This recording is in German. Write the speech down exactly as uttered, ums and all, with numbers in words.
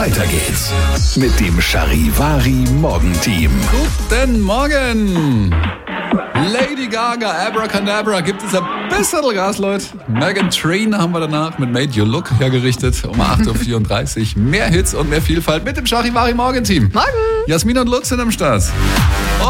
Weiter geht's mit dem Charivari Morgenteam. Guten Morgen! Lady Gaga, Abracadabra, gibt es ein bisschen Gas, Leute. Megan Trainor haben wir danach mit Made You Look hergerichtet um acht Uhr vierunddreißig. Mehr Hits und mehr Vielfalt mit dem Charivari Morgenteam. Morgen! Jasmin und Lutz sind am Start.